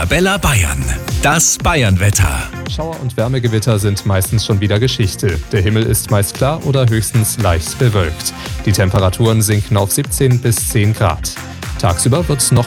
Arabella Bayern. Das Bayernwetter. Schauer und Wärmegewitter sind meistens schon wieder Geschichte. Der Himmel ist meist klar oder höchstens leicht bewölkt. Die Temperaturen sinken auf 17 bis 10 Grad. Tagsüber wird es noch